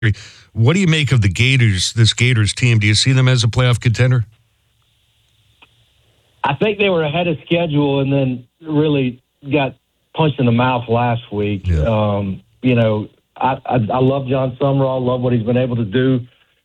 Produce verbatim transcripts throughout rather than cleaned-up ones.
What do you make of the Gators, this Gators team? Do you see them as a playoff contender? I think they were ahead of schedule and then really got punched in the mouth last week. Yeah. Um, you know, I, I, I love John Sumrall, love what he's been able to do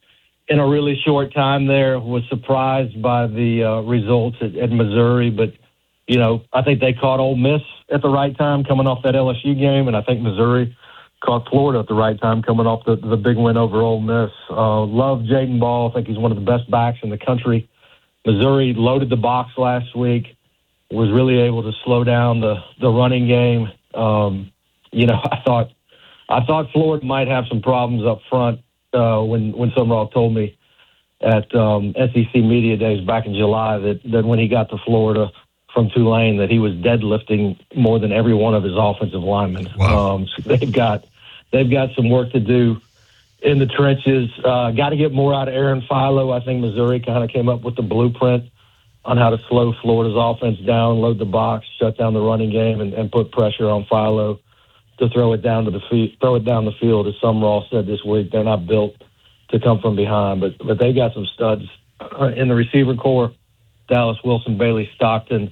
in a really short time there. Was surprised by the uh, results at, at Missouri, but, you know, I think they caught Ole Miss at the right time coming off that L S U game, and I think Missouri caught Florida at the right time coming off the, the big win over Ole Miss. Uh, love Jaden Ball. I think he's one of the best backs in the country. Missouri loaded the box last week, was really able to slow down the, the running game. Um, you know, I thought I thought Florida might have some problems up front uh, when, when Sumrall told me at um, S E C Media Days back in July that, that when he got to Florida from Tulane that he was deadlifting more than every one of his offensive linemen. Wow. Um, so they've got they've got some work to do in the trenches. Uh, got to get more out of Aaron Philo. I think Missouri kind of came up with the blueprint on how to slow Florida's offense down, load the box, shut down the running game, and, and put pressure on Philo to throw it down to the field, throw it down the field. As Sumrall said this week, they're not built to come from behind, but but they got some studs in the receiver core. Dallas Wilson, Bailey Stockton.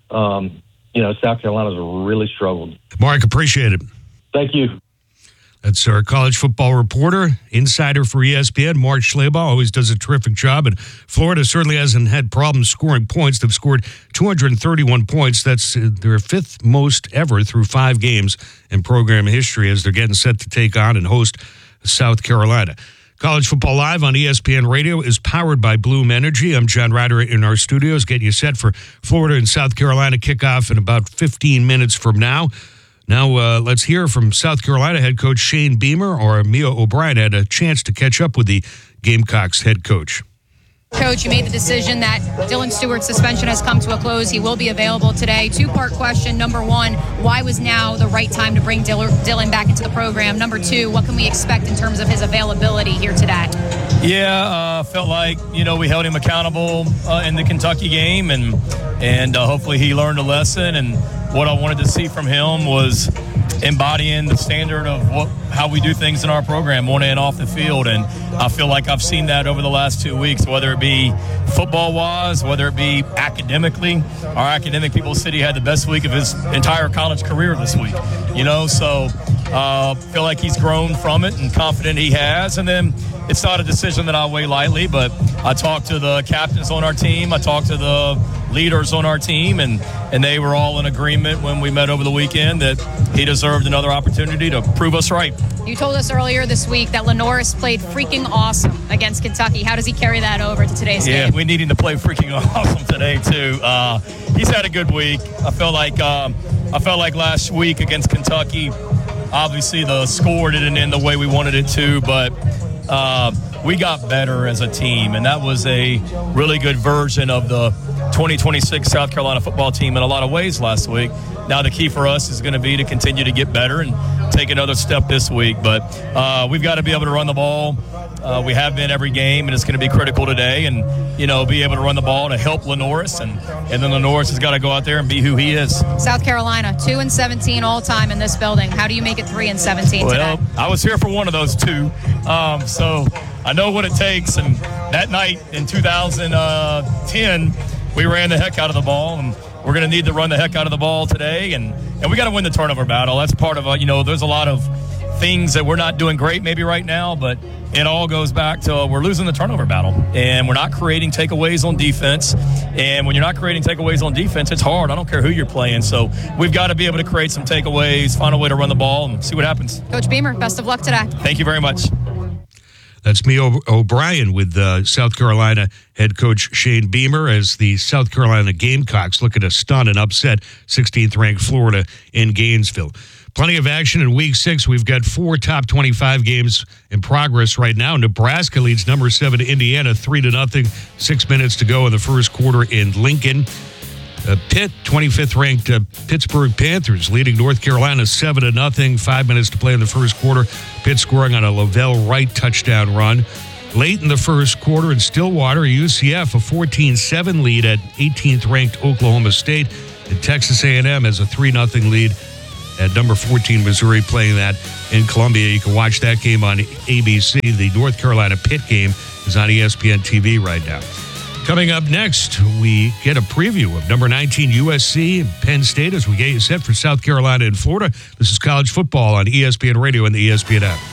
Um, you know, South Carolina's really struggled. Mark, appreciate it. Thank you. That's our college football reporter, insider for E S P N, Mark Schlabach. Always does a terrific job. And Florida certainly hasn't had problems scoring points. They've scored two hundred thirty-one points. That's uh, their fifth most ever through five games in program history as they're getting set to take on and host South Carolina. College Football Live on E S P N Radio is powered by Bloom Energy. I'm John Ryder in our studios, getting you set for Florida and South Carolina kickoff in about fifteen minutes from now. Now, uh, let's hear from South Carolina head coach Shane Beamer, or Mia O'Brien had a chance to catch up with the Gamecocks head coach. Coach, you made the decision that Dylan Stewart's suspension has come to a close. He will be available today. Two-part question. Number one, why was now the right time to bring Dylan back into the program? Number two, what can we expect in terms of his availability here today? Yeah, uh, felt like, you know, we held him accountable uh, in the Kentucky game, and and uh, hopefully he learned a lesson. And what I wanted to see from him was embodying the standard of what how we do things in our program on and off the field. And I feel like I've seen that over the last two weeks, whether it be football-wise, whether it be academically. Our academic people said he had the best week of his entire college career this week, you know, so uh, feel like he's grown from it and confident he has. And then it's not a decision that I weigh lightly, but I talked to the captains on our team. I talked to the leaders on our team, and, and they were all in agreement when we met over the weekend that he deserved another opportunity to prove us right. You told us earlier this week that Lenoris played freaking awesome against Kentucky. How does he carry that over to today's yeah, game? Yeah, we need him to play freaking awesome today, too. Uh, he's had a good week. I felt like um, I felt like last week against Kentucky, obviously the score didn't end the way we wanted it to, but uh, we got better as a team, and that was a really good version of the twenty twenty-six South Carolina football team in a lot of ways last week. Now the key for us is going to be to continue to get better and take another step this week. But uh, we've got to be able to run the ball. Uh, we have been every game, and it's going to be critical today. And, you know, be able to run the ball to help Lenoris. And, and then Lenoris has got to go out there and be who he is. South Carolina, two and seventeen all time in this building. How do you make it three and seventeen well, today? I was here for one of those two. Um, so I know what it takes. And that night in two thousand ten, we ran the heck out of the ball, and we're going to need to run the heck out of the ball today, and, and we got to win the turnover battle. That's part of, a, you know, there's a lot of things that we're not doing great maybe right now, but it all goes back to uh, we're losing the turnover battle, and we're not creating takeaways on defense. And when you're not creating takeaways on defense, it's hard. I don't care who you're playing. So we've got to be able to create some takeaways, find a way to run the ball, and see what happens. Coach Beamer, best of luck today. Thank you very much. That's Mia O'Brien with uh, South Carolina head coach Shane Beamer as the South Carolina Gamecocks look at a stun and upset sixteenth ranked Florida in Gainesville. Plenty of action in week six. We've got four top twenty-five games in progress right now. Nebraska leads number seven Indiana three to nothing. Six minutes to go in the first quarter in Lincoln. Uh, Pitt, twenty-fifth ranked uh, Pittsburgh Panthers leading North Carolina seven to nothing. Five minutes to play in the first quarter. Pitt scoring on a Lavelle Wright touchdown run. Late in the first quarter in Stillwater, U C F a fourteen seven lead at eighteenth ranked Oklahoma State. And Texas A and M has a three nothing lead at number fourteen Missouri playing that in Columbia. You can watch that game on A B C. The North Carolina Pitt game is on E S P N T V right now. Coming up next, we get a preview of number nineteen U S C and Penn State as we get you set for South Carolina and Florida. This is college football on E S P N Radio and the E S P N app.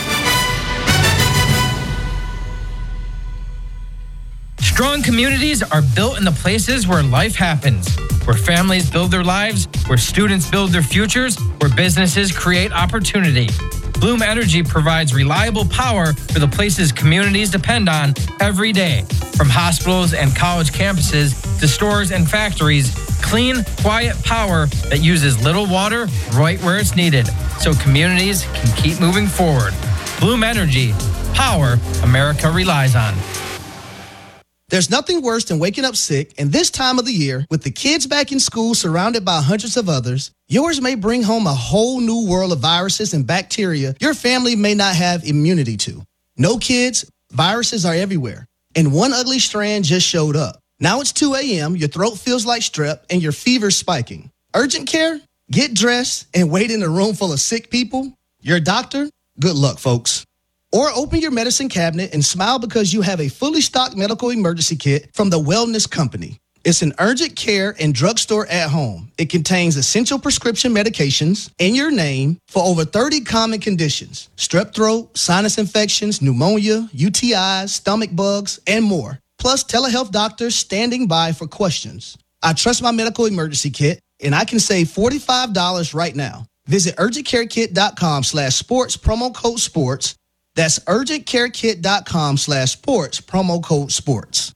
Strong communities are built in the places where life happens, where families build their lives, where students build their futures, where businesses create opportunity. Bloom Energy provides reliable power for the places communities depend on every day. From hospitals and college campuses to stores and factories, clean, quiet power that uses little water right where it's needed, so communities can keep moving forward. Bloom Energy, power America relies on. There's nothing worse than waking up sick, and this time of the year, with the kids back in school surrounded by hundreds of others, yours may bring home a whole new world of viruses and bacteria your family may not have immunity to. No kids, viruses are everywhere, and one ugly strand just showed up. Now it's two a.m., your throat feels like strep, and your fever's spiking. Urgent care? Get dressed and wait in a room full of sick people? Your doctor? Good luck, folks. Or open your medicine cabinet and smile because you have a fully stocked medical emergency kit from the Wellness Company. It's an urgent care and drugstore at home. It contains essential prescription medications in your name for over thirty common conditions: strep throat, sinus infections, pneumonia, U T Is, stomach bugs, and more. Plus telehealth doctors standing by for questions. I trust my medical emergency kit, and I can save forty-five dollars right now. Visit urgentcarekit.com slash sports, promo code sports. That's urgentcarekit.com slash sports, promo code sports.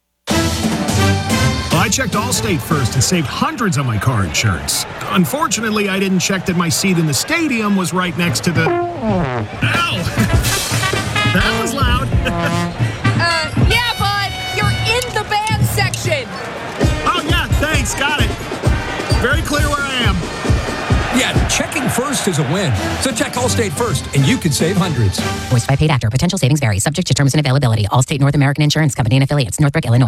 Well, I checked Allstate first and saved hundreds on my car insurance. Unfortunately, I didn't check that my seat in the stadium was right next to the... Ow! That was loud. uh, yeah, bud, you're in the band section. Oh, yeah, thanks, got it. Very clear where I am. Yeah, checking first is a win. So check Allstate first, and you can save hundreds. Voiced by paid actor. Potential savings vary. Subject to terms and availability. Allstate North American Insurance Company and affiliates. Northbrook, Illinois.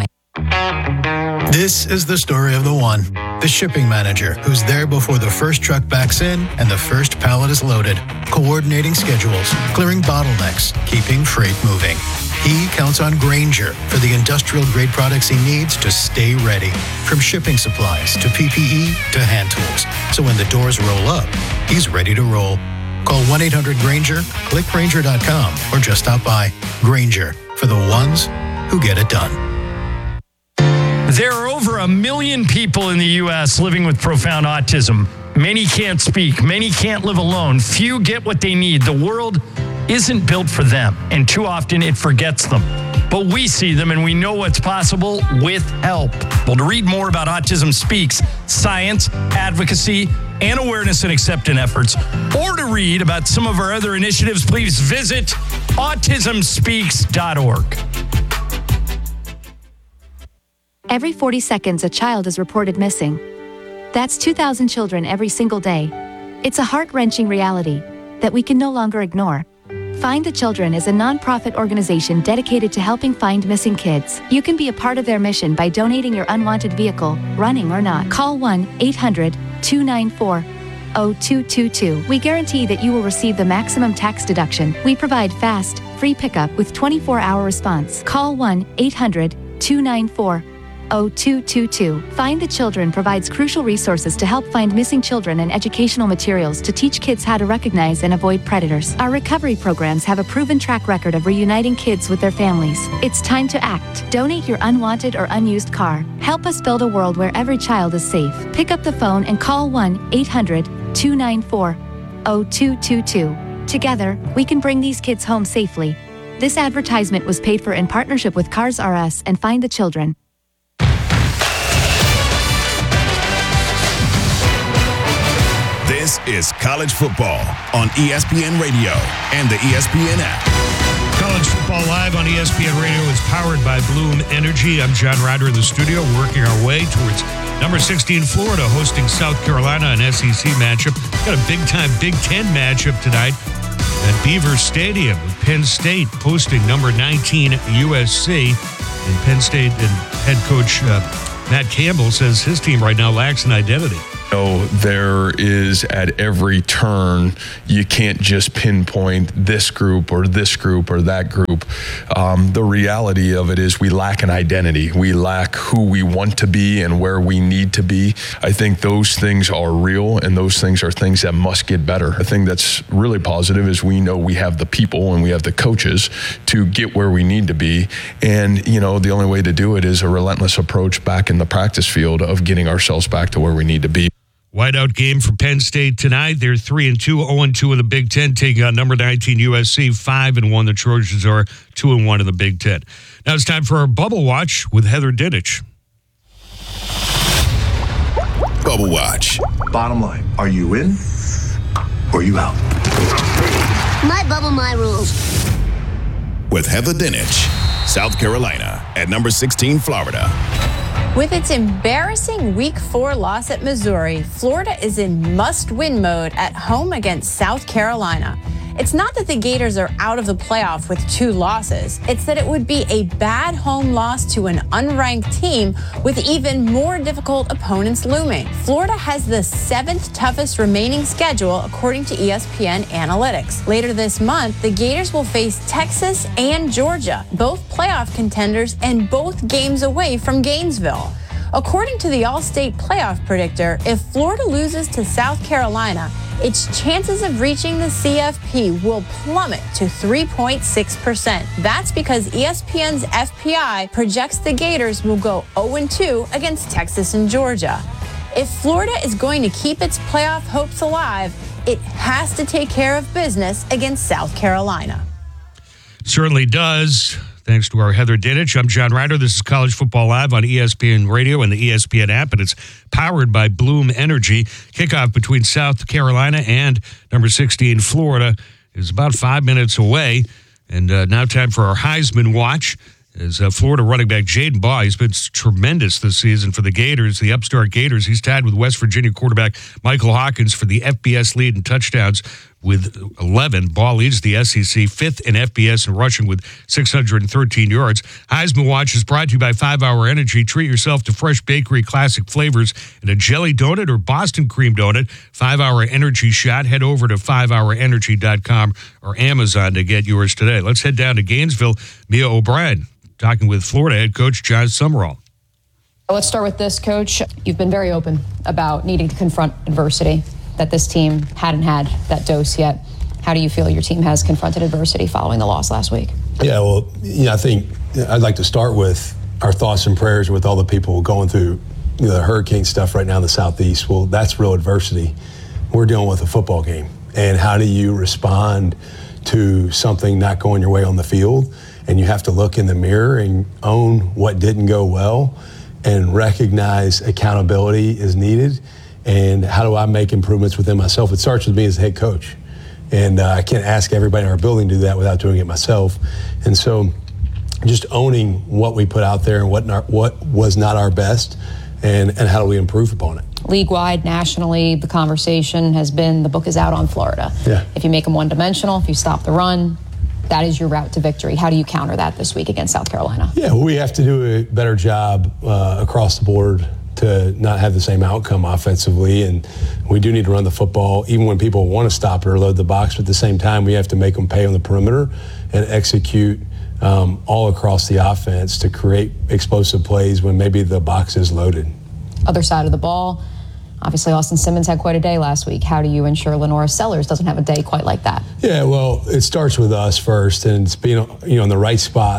This is the story of the one, the shipping manager, who's there before the first truck backs in and the first pallet is loaded, coordinating schedules, clearing bottlenecks, keeping freight moving. He counts on Grainger for the industrial-grade products he needs to stay ready, from shipping supplies to P P E to hand tools. So when the doors roll up, he's ready to roll. Call one eight hundred Grainger, click Grainger dot com, or just stop by. Grainger, for the ones who get it done. There are over a million people in the U S living with profound autism. Many can't speak. Many can't live alone. Few get what they need. The world isn't built for them, and too often it forgets them. But we see them, and we know what's possible with help. Well, to read more about Autism Speaks, science, advocacy, and awareness and acceptance efforts, or to read about some of our other initiatives, please visit autism speaks dot org. Every forty seconds, a child is reported missing. That's two thousand children every single day. It's a heart-wrenching reality that we can no longer ignore. Find the Children is a non-profit organization dedicated to helping find missing kids. You can be a part of their mission by donating your unwanted vehicle, running or not. Call one eight hundred two nine four zero two two two. We guarantee that you will receive the maximum tax deduction. We provide fast, free pickup with twenty-four hour response. Call one eight hundred two nine four zero two two two. Find the Children provides crucial resources to help find missing children and educational materials to teach kids how to recognize and avoid predators. Our recovery programs have a proven track record of reuniting kids with their families. It's time to act. Donate your unwanted or unused car. Help us build a world where every child is safe. Pick up the phone and call one eight hundred two nine four zero two two two. Together, we can bring these kids home safely. This advertisement was paid for in partnership with Cars R Us and Find the Children. This is college football on E S P N Radio and the E S P N app. College football live on E S P N Radio is powered by Bloom Energy. I'm John Ryder in the studio, working our way towards number sixteen Florida hosting South Carolina, an S E C matchup. Got a big-time Big Ten matchup tonight at Beaver Stadium with Penn State hosting number nineteen U S C. And Penn State and head coach uh, Matt Campbell says his team right now lacks an identity. know, there is at every turn, you can't just pinpoint this group or this group or that group. Um, the reality of it is we lack an identity. We lack who we want to be and where we need to be. I think those things are real, and those things are things that must get better. The thing that's really positive is we know we have the people and we have the coaches to get where we need to be. And, you know, the only way to do it is a relentless approach back in the practice field of getting ourselves back to where we need to be. Whiteout game for Penn State tonight. They're three and two, zero and two in the Big Ten, taking on number nineteen U S C, five and one. The Trojans are two and one in the Big Ten. Now it's time for our Bubble Watch with Heather Dinich. Bubble Watch. Bottom line, are you in or are you out? My bubble, my rules. With Heather Dinich, South Carolina at number sixteen, Florida. With its embarrassing Week four loss at Missouri, Florida is in must-win mode at home against South Carolina. It's not that the Gators are out of the playoff with two losses. It's that it would be a bad home loss to an unranked team with even more difficult opponents looming. Florida has the seventh toughest remaining schedule according to E S P N Analytics. Later this month, the Gators will face Texas and Georgia, both playoff contenders and both games away from Gainesville. According to the All-State Playoff Predictor, if Florida loses to South Carolina, its chances of reaching the C F P will plummet to three point six percent. That's because E S P N's F P I projects the Gators will go oh and two against Texas and Georgia. If Florida is going to keep its playoff hopes alive, it has to take care of business against South Carolina. Certainly does. Thanks to our Heather Dinich. I'm John Ryder. This is College Football Live on E S P N Radio and the E S P N app, and it's powered by Bloom Energy. Kickoff between South Carolina and number sixteen, Florida, is about five minutes away. And uh, now time for our Heisman Watch. As uh, Florida running back Jaden Baugh, he's been tremendous this season for the Gators, the upstart Gators. He's tied with West Virginia quarterback Michael Hawkins for the F B S lead in touchdowns with eleven. Baugh leads the S E C fifth in F B S in rushing with six hundred thirteen yards. Heisman Watch is brought to you by five hour Energy. Treat yourself to fresh bakery classic flavors in a jelly donut or Boston cream donut. five hour Energy shot. Head over to five hour energy dot com or Amazon to get yours today. Let's head down to Gainesville. Mia O'Brien talking with Florida head coach John Sumrall. Let's start with this, Coach. You've been very open about needing to confront adversity, that this team hadn't had that dose yet. How do you feel your team has confronted adversity following the loss last week? Yeah, well, yeah, I think I'd like to start with our thoughts and prayers with all the people going through, you know, the hurricane stuff right now in the Southeast. Well, that's real adversity. We're dealing with a football game. And how do you respond to something not going your way on the field? And you have to look in the mirror and own what didn't go well and recognize accountability is needed. And how do I make improvements within myself? It starts with me as a head coach. And uh, I can't ask everybody in our building to do that without doing it myself. And so just owning what we put out there and what not, what was not our best, and, and how do we improve upon it. League-wide, nationally, the conversation has been the book is out on Florida. Yeah. If you make them one-dimensional, if you stop the run, that is your route to victory. How do you counter that this week against South Carolina? Yeah, well, we have to do a better job uh, across the board to not have the same outcome offensively. And we do need to run the football, even when people want to stop it or load the box. But at the same time, we have to make them pay on the perimeter and execute um, all across the offense to create explosive plays when maybe the box is loaded. Other side of the ball, obviously Austin Simmons had quite a day last week. How do you ensure Lenora Sellers doesn't have a day quite like that? Yeah, well, it starts with us first, and it's being, you know, in the right spot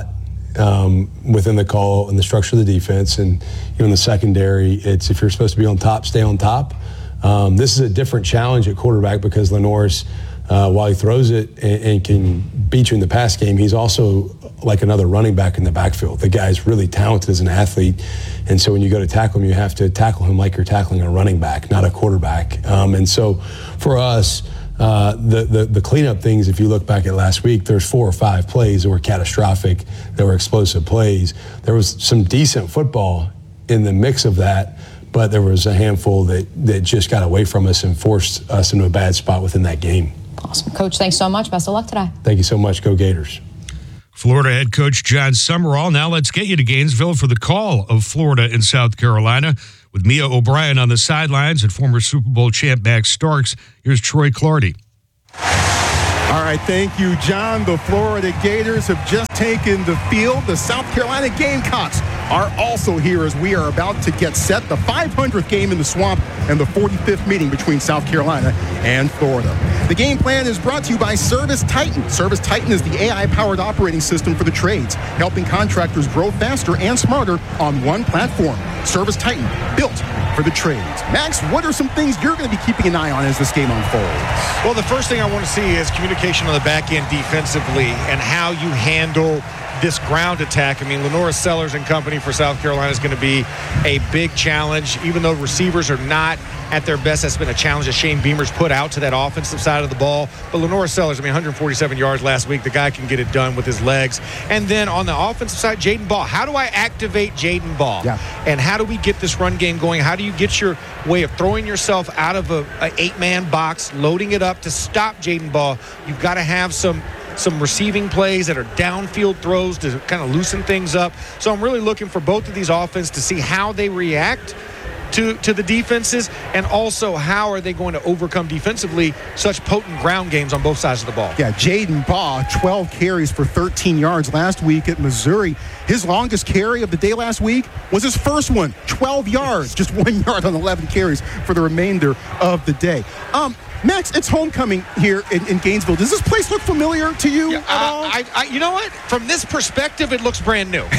um, within the call and the structure of the defense. And, you know, in the secondary, it's if you're supposed to be on top, stay on top. Um, this is a different challenge at quarterback because Lenore's, uh, while he throws it and, and can beat you in the pass game, he's also like another running back in the backfield. The guy's really talented as an athlete. And so when you go to tackle him, you have to tackle him like you're tackling a running back, not a quarterback. Um, and so for us, uh, the, the the cleanup things, if you look back at last week, there's four or five plays that were catastrophic, that were explosive plays. There was some decent football in the mix of that, but there was a handful that, that just got away from us and forced us into a bad spot within that game. Awesome. Coach, thanks so much. Best of luck today. Thank you so much. Go Gators. Florida head coach John Sumrall. Now let's get you to Gainesville for the call of Florida and South Carolina with With Mia O'Brien on the sidelines and former Super Bowl champ Max Starks, here's Troy Clardy. All right, thank you, John. The Florida Gators have just taken the field. The South Carolina Gamecocks are also here as we are about to get set. The five hundredth game in the Swamp and the forty-fifth meeting between South Carolina and Florida. The game plan is brought to you by Service Titan. Service Titan is the A I-powered operating system for the trades, helping contractors grow faster and smarter on one platform. Service Titan, built for the trades. Max, what are some things you're going to be keeping an eye on as this game unfolds? Well, the first thing I want to see is communication on the back end defensively and how you handle this ground attack. I mean, Lenora Sellers and company for South Carolina is going to be a big challenge, even though receivers are not at their best. That's been a challenge that Shane Beamer's put out to that offensive side of the ball. But Lenora Sellers, I mean, one hundred forty-seven yards last week. The guy can get it done with his legs. And then on the offensive side, Jaden Ball. How do I activate Jaden Ball? Yeah. And how do we get this run game going? How do you get your way of throwing yourself out of a, a eight-man box, loading it up to stop Jaden Ball? You've got to have some some receiving plays that are downfield throws to kind of loosen things up. So I'm really looking for both of these offenses to see how they react to, to the defenses, and also how are they going to overcome defensively such potent ground games on both sides of the ball. Yeah, Jaden Baugh, twelve carries for thirteen yards last week at Missouri. His longest carry of the day last week was his first one, twelve yards, just one yard on eleven carries for the remainder of the day. Um, Max, it's homecoming here in, in Gainesville. Does this place look familiar to you yeah, at all? I, I, you know what? From this perspective, it looks brand new.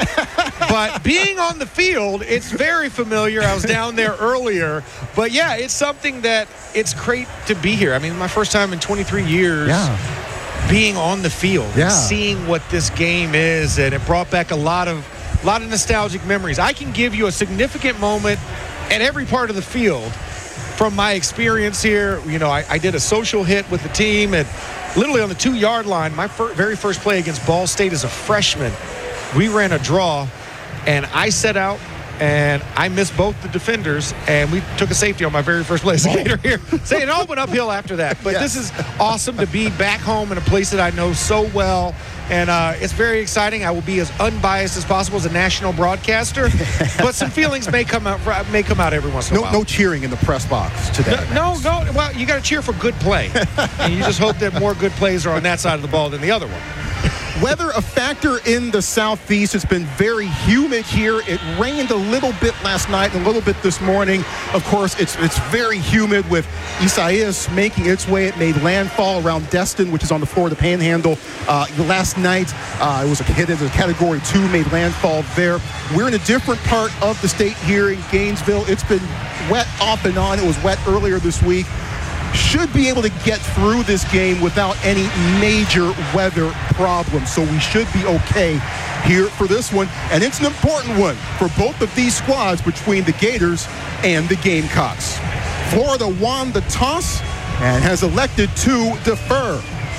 But being on the field, it's very familiar. I was down there earlier. But, yeah, it's something that it's great to be here. I mean, my first time in twenty-three years. Yeah. Being on the field, yeah. and seeing what this game is, and it brought back a lot of a lot of nostalgic memories. I can give you a significant moment at every part of the field from my experience here. You know, I, I did a social hit with the team, and literally on the two-yard line, my fir- very first play against Ball State as a freshman, we ran a draw, and I set out, and I missed both the defenders, and we took a safety on my very first play as a Gator here. So it all went uphill after that. But yes. This is awesome to be back home in a place that I know so well. And uh, it's very exciting. I will be as unbiased as possible as a national broadcaster, but some feelings may come out may come out every once in a no, while. No cheering in the press box today. No, no, no. Well, you got to cheer for good play, and you just hope that more good plays are on that side of the ball than the other one. Weather a factor in the southeast. It's been very humid here. It rained a little bit last night and a little bit this morning. Of course, it's it's very humid with Isaias making its way. It made landfall around Destin, which is on the Florida Panhandle. Uh, last night, uh, it was a hit into Category two, made landfall there. We're in a different part of the state here in Gainesville. It's been wet off and on. It was wet earlier this week. Should be able to get through this game without any major weather problems. So we should be okay here for this one. And it's an important one for both of these squads between the Gators and the Gamecocks. Florida won the toss and has elected to defer.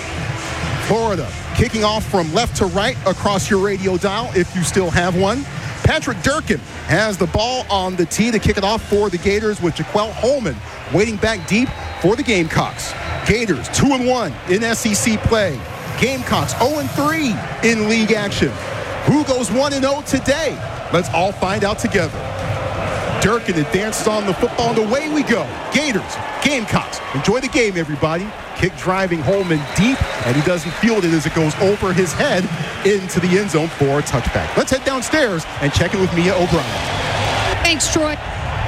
Florida kicking off from left to right across your radio dial if you still have one. Patrick Durkin has the ball on the tee to kick it off for the Gators, with Jaquel Holman waiting back deep for the Gamecocks. Gators two and one in S E C play. Gamecocks oh and three in league action. Who goes one and oh today? Let's all find out together. Durkin advances on the football, and away we go. Gators, Gamecocks. Enjoy the game, everybody. Kick driving Holman deep, and he doesn't field it as it goes over his head into the end zone for a touchback. Let's head downstairs and check in with Mia O'Brien. Thanks, Troy.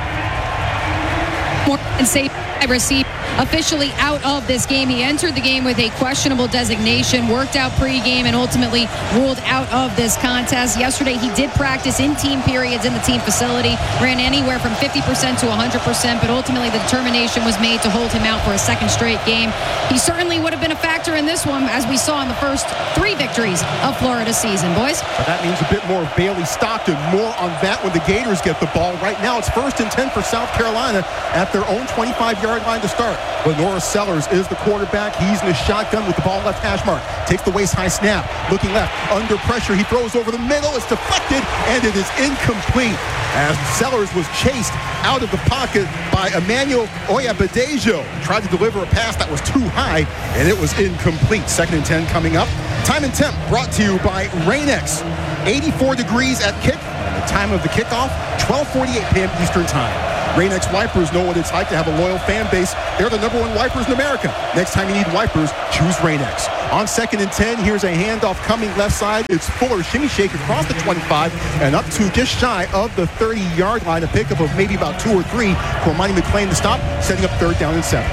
More and safe. I received officially out of this game. He entered the game with a questionable designation, worked out pregame, and ultimately ruled out of this contest. Yesterday, he did practice in team periods in the team facility, ran anywhere from fifty percent to one hundred percent, but ultimately the determination was made to hold him out for a second straight game. He certainly would have been a factor in this one, as we saw in the first three victories of Florida's season. Boys? But that means a bit more of Bailey Stockton. More on that when the Gators get the ball. Right now, it's first and ten for South Carolina at their own twenty-five-yard line to start. Lenora Sellers is the quarterback. He's in the shotgun with the ball left hash mark. Takes the waist-high snap. Looking left. Under pressure. He throws over the middle. It's deflected, and it is incomplete as Sellers was chased out of the pocket by Emmanuel Oyabadejo. Tried to deliver a pass that was too high, and it was incomplete. Second and ten coming up. Time and temp brought to you by Rain-X. eighty-four degrees at kick. The time of the kickoff, twelve forty-eight p.m. Eastern Time. Rain-X wipers know what it's like to have a loyal fan base. They're the number one wipers in America. Next time you need wipers, choose Rain-X. On second and ten, here's a handoff coming left side. It's Fuller shimmy shake across the twenty-five and up to just shy of the thirty-yard line. A pickup of maybe about two or three for Monty McClain to stop, setting up third down and seven.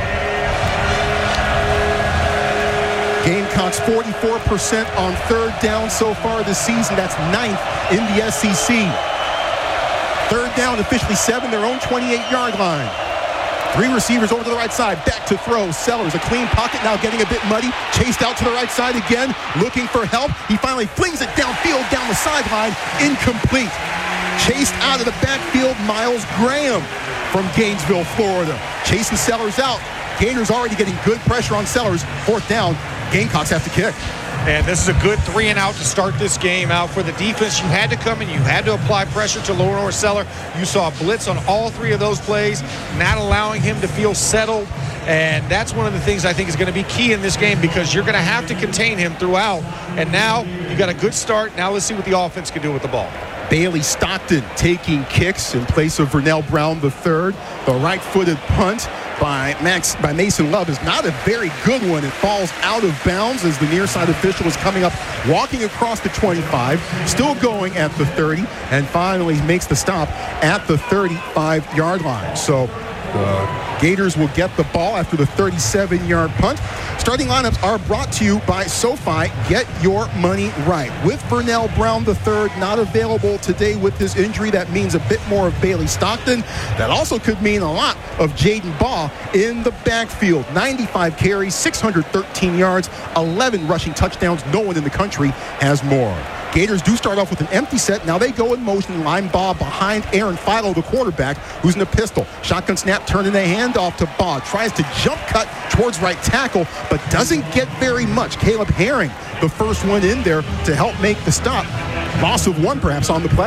Gamecocks forty-four percent on third down so far this season. That's ninth in the S E C. Third down, officially seven, their own twenty-eight-yard line. Three receivers over to the right side, back to throw. Sellers, a clean pocket, now getting a bit muddy. Chased out to the right side again, looking for help. He finally flings it downfield, down the sideline, incomplete. Chased out of the backfield, Miles Graham from Gainesville, Florida. Chasing Sellers out. Gators already getting good pressure on Sellers. Fourth down, Gamecocks have to kick. And this is a good three and out to start this game out for the defense. You had to come in, you had to apply pressure to Lenore Seller. You saw a blitz on all three of those plays, not allowing him to feel settled. And that's one of the things I think is going to be key in this game, because you're going to have to contain him throughout. And now you got a good start. Now let's see what the offense can do with the ball. Bailey Stockton taking kicks in place of Vernell Brown the third. The right-footed punt by Max by Mason Love is not a very good one. It falls out of bounds as the near side official is coming up, walking across the twenty-five, still going at the thirty, and finally makes the stop at the thirty-five-yard line. So the Gators will get the ball after the thirty-seven-yard punt. Starting lineups are brought to you by SoFi. Get your money right. With Vernell Brown the third not available today with this injury, that means a bit more of Bailey Stockton. That also could mean a lot of Jaden Baugh in the backfield. ninety-five carries, six hundred thirteen yards, eleven rushing touchdowns. No one in the country has more. Gators do start off with an empty set. Now they go in motion, line Baugh behind Aaron Philo, the quarterback, who's in a pistol. Shotgun snap, turning the handoff to Baugh. Tries to jump cut towards right tackle, but doesn't get very much. Caleb Herring, the first one in there to help make the stop. Loss of one, perhaps, on the play.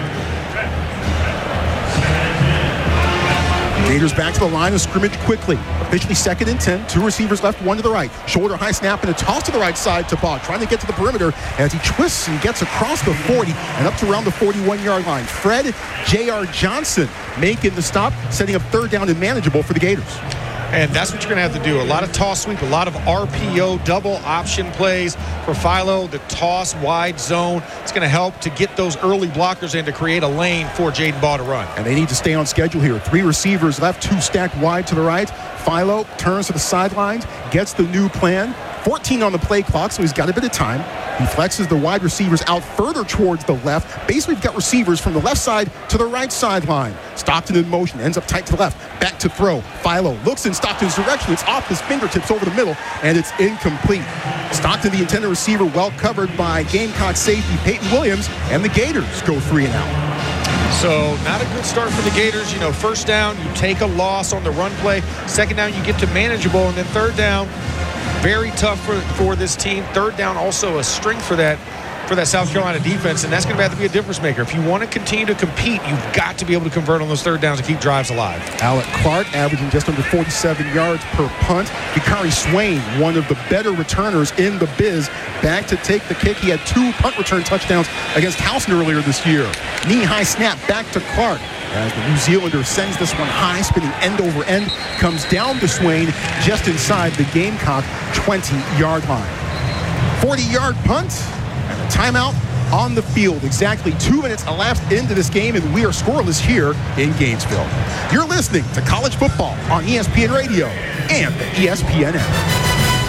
Gators back to the line of scrimmage quickly. Officially second and ten. Two receivers left, one to the right. Shoulder high snap and a toss to the right side to Baugh, trying to get to the perimeter as he twists and gets across the forty and up to around the forty-one-yard line. Fred J R. Johnson making the stop, setting up third down and manageable for the Gators. And that's what you're going to have to do. A lot of toss sweep, a lot of R P O, double option plays for Philo. The toss, wide zone. It's going to help to get those early blockers in to create a lane for Jaden Baugh to run. And they need to stay on schedule here. Three receivers left, two stacked wide to the right. Philo turns to the sidelines, gets the new plan. fourteen on the play clock, so he's got a bit of time. He flexes the wide receivers out further towards the left. Basically, we've got receivers from the left side to the right sideline. Stockton in motion, ends up tight to the left. Back to throw. Philo looks in Stockton's direction. It's off his fingertips over the middle, and it's incomplete. Stockton, the intended receiver, well covered by Gamecock safety Peyton Williams, and the Gators go three and out. So not a good start for the Gators. You know, first down, you take a loss on the run play. Second down, you get to manageable, and then third down, very tough for, for this team. Third down, also a strength for that for that South Carolina defense, and that's going to have to be a difference maker. If you want to continue to compete, you've got to be able to convert on those third downs and keep drives alive. Alec Clark averaging just under forty-seven yards per punt. Hikari Swain, one of the better returners in the biz, back to take the kick. He had two punt return touchdowns against Towson earlier this year. Knee-high snap back to Clark as the New Zealander sends this one high, spinning end over end, comes down to Swain just inside the Gamecock twenty-yard line. forty-yard punt. And a timeout on the field. Exactly two minutes elapsed into this game, and we are scoreless here in Gainesville. You're listening to college football on E S P N Radio and the E S P N app.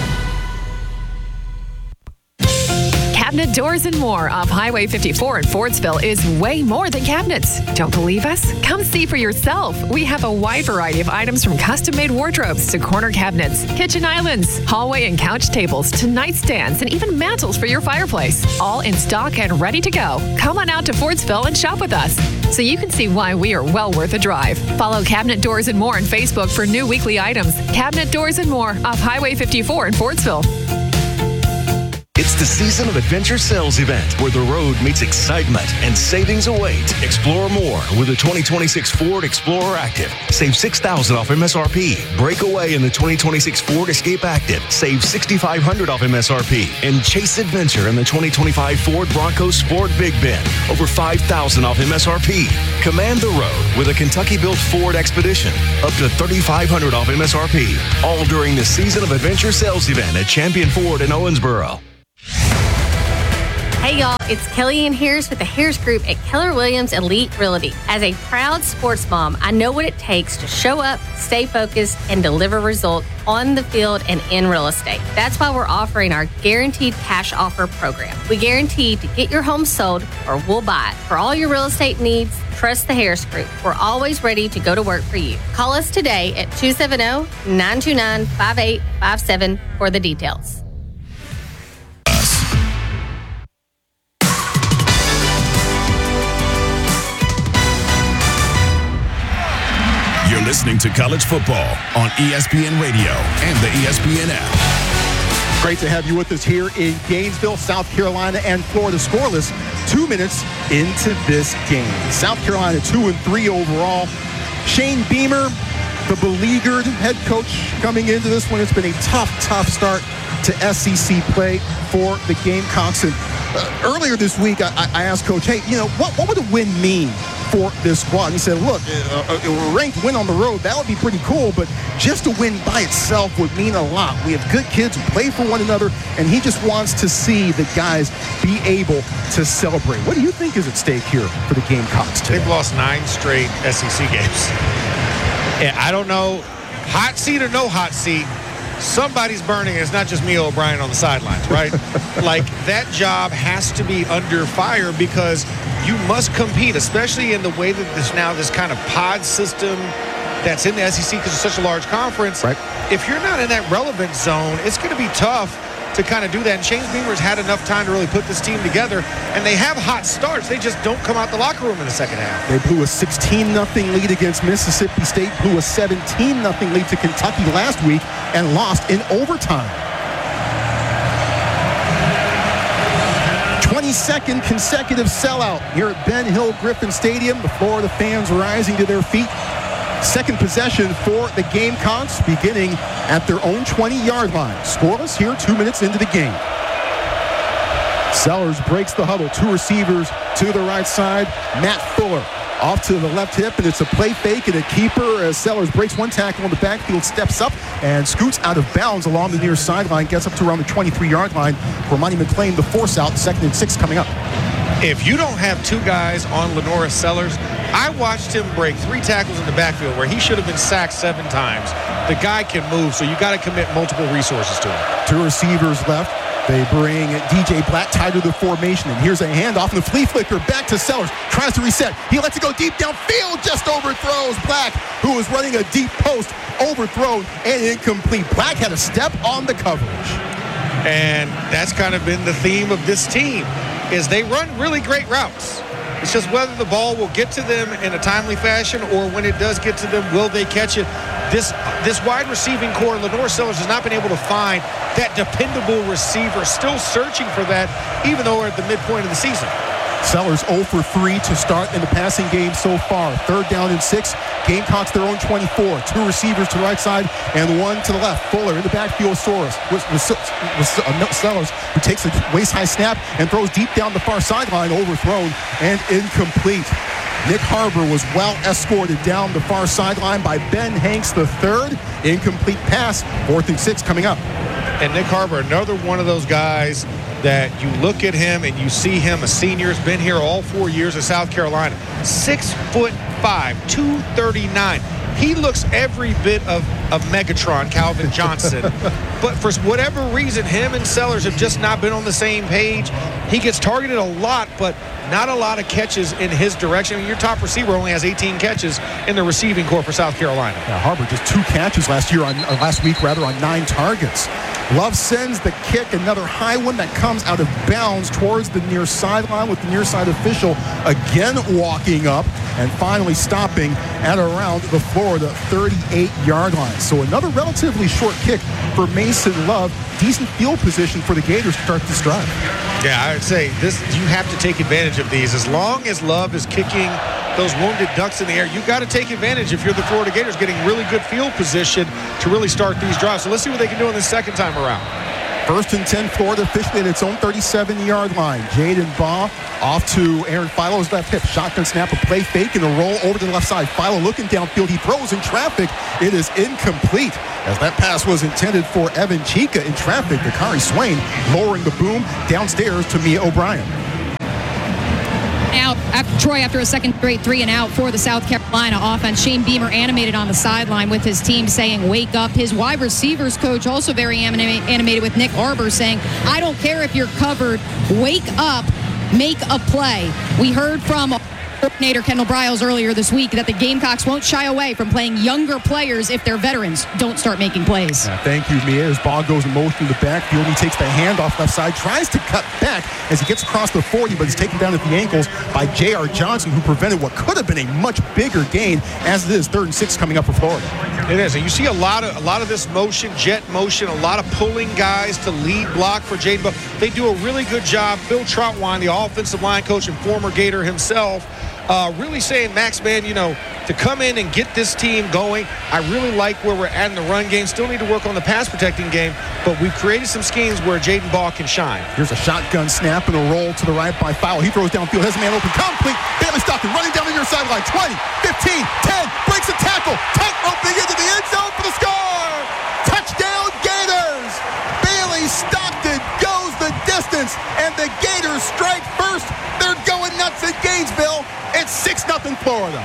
Cabinet Doors and More off Highway fifty-four in Fordsville is way more than cabinets. Don't believe us? Come see for yourself. We have a wide variety of items from custom-made wardrobes to corner cabinets, kitchen islands, hallway and couch tables to nightstands and even mantles for your fireplace. All in stock and ready to go. Come on out to Fordsville and shop with us so you can see why we are well worth a drive. Follow Cabinet Doors and More on Facebook for new weekly items. Cabinet Doors and More off Highway fifty-four in Fordsville. It's the Season of Adventure sales event where the road meets excitement and savings await. Explore more with the twenty twenty-six Ford Explorer Active. Save six thousand dollars off M S R P. Break away in the twenty twenty-six Ford Escape Active. Save six thousand five hundred dollars off M S R P. And chase adventure in the twenty twenty-five Ford Bronco Sport Big Bend. Over five thousand dollars off M S R P. Command the road with a Kentucky-built Ford Expedition. Up to three thousand five hundred dollars off M S R P. All during the Season of Adventure sales event at Champion Ford in Owensboro. Hey y'all, it's Kellyanne Harris with the Harris Group at Keller Williams Elite Realty. As a proud sports mom, I know what it takes to show up, stay focused, and deliver results on the field and in real estate. That's why we're offering our Guaranteed Cash Offer program. We guarantee to get your home sold or we'll buy it. For all your real estate needs, trust the Harris Group. We're always ready to go to work for you. Call us today at two seven zero, nine two nine, five eight five seven for the details. You're listening to College Football on E S P N Radio and the E S P N app. Great to have you with us here in Gainesville, South Carolina, and Florida scoreless. Two minutes into this game. South Carolina two and three overall. Shane Beamer, the beleaguered head coach, coming into this one. It's been a tough, tough start to S E C play for the Gamecocks. And uh, earlier this week, I, I asked Coach, hey, you know, what, what would a win mean for this squad? He said, look, a, a ranked win on the road, that would be pretty cool, but just a win by itself would mean a lot. We have good kids who play for one another, and he just wants to see the guys be able to celebrate. What do you think is at stake here for the Gamecocks today? They've lost nine straight S E C games. And I don't know, hot seat or no hot seat, somebody's burning. It's not just me, O'Brien, on the sidelines, right? Like, that job has to be under fire because you must compete, especially in the way that there's now this kind of pod system that's in the S E C because it's such a large conference. Right. If you're not in that relevant zone, it's going to be tough to kind of do that. And Shane Beamer's had enough time to really put this team together, and they have hot starts. They just don't come out the locker room in the second half. They blew a sixteen nothing lead against Mississippi State, blew a seventeen nothing lead to Kentucky last week, and lost in overtime. twenty-second consecutive sellout here at Ben Hill Griffin Stadium. The Florida fans rising to their feet. Second possession for the Gamecocks, beginning at their own twenty-yard line. Scoreless here, two minutes into the game. Sellers breaks the huddle. Two receivers to the right side. Matt Fuller off to the left hip, and it's a play fake and a keeper as Sellers breaks one tackle in the backfield, steps up, and scoots out of bounds along the near sideline, gets up to around the twenty-three-yard line for Monty McClain, the force out, second and six coming up. If you don't have two guys on LaNorris Sellers, I watched him break three tackles in the backfield where he should have been sacked seven times. The guy can move, so you got to commit multiple resources to him. Two receivers left. They bring D J Black tied to the formation, and here's a handoff, and the flea flicker back to Sellers. Tries to reset. He lets it go deep downfield, just overthrows Black, who was running a deep post, overthrown and incomplete. Black had a step on the coverage. And that's kind of been the theme of this team, is they run really great routes. It's just whether the ball will get to them in a timely fashion, or when it does get to them, will they catch it? This this wide receiving core, LaNorris Sellers, has not been able to find that dependable receiver. Still searching for that, even though we're at the midpoint of the season. Sellers zero for three to start in the passing game so far. Third down and six. Gamecocks their own twenty-four. Two receivers to the right side and one to the left. Fuller in the backfield. Soros with, with, with uh, Sellers, who takes a waist-high snap and throws deep down the far sideline, overthrown and incomplete. Nick Harbor was well escorted down the far sideline by Ben Hanks the third. Incomplete pass. Fourth and six coming up. And Nick Harbor, another one of those guys that you look at him and you see him, a senior, has been here all four years at South Carolina. Six foot five, two thirty-nine. He looks every bit of, of Megatron, Calvin Johnson. But for whatever reason, him and Sellers have just not been on the same page. He gets targeted a lot, but not a lot of catches in his direction. I mean, your top receiver only has eighteen catches in the receiving corps for South Carolina. Yeah, Harbor just two catches last year on or last week rather on nine targets. Love sends the kick, another high one that comes out of bounds towards the near sideline with the near side official again walking up. and finally stopping at around the Florida thirty-eight-yard line. So another relatively short kick for Mason Love. Decent field position for the Gators to start this drive. Yeah, I would say this. You have to take advantage of these. As long as Love is kicking those wounded ducks in the air, you got to take advantage if you're the Florida Gators, getting really good field position to really start these drives. So let's see what they can do in the second time around. First and ten, Florida officially at its own thirty-seven-yard line. Jaden Baugh off to Aaron Philo's left hip. Shotgun snap, a play fake, and a roll over to the left side. Philo looking downfield. He throws in traffic. It is incomplete, as that pass was intended for Evan Chica in traffic. Dakari Swain lowering the boom downstairs to Mia O'Brien. Out after Troy after a second straight three and out for the South Carolina offense. Shane Beamer animated on the sideline with his team saying, wake up. His wide receivers coach also very anima- animated with Nick Arbor saying, I don't care if you're covered, wake up, make a play. We heard from coordinator Kendall Briles earlier this week that the Gamecocks won't shy away from playing younger players if their veterans don't start making plays. Yeah, thank you, Mia. As Baugh goes in motion to the backfield, he takes the handoff left side, tries to cut back as he gets across the forty, but is taken down at the ankles by J R. Johnson, who prevented what could have been a much bigger gain, as it is third and six coming up for Florida. It is, and you see a lot of a lot of this motion, jet motion, a lot of pulling guys to lead block for Jaden Baugh. They do a really good job. Phil Troutwine, the offensive line coach and former Gator himself, Uh, really saying, Max, man, you know, to come in and get this team going, I really like where we're at in the run game. Still need to work on the pass protecting game, but we've created some schemes where Jaden Baugh can shine. Here's a shotgun snap and a roll to the right by Fowler. He throws downfield, has a man open, complete. Bailey Stockton running down the near sideline. twenty, fifteen, ten, breaks a tackle. Tight roping into the end zone for the score. Touchdown, Gators. Bailey Stockton goes the distance, and the Gators strike first. They're going nuts at Gainesville. It's six nothing Florida.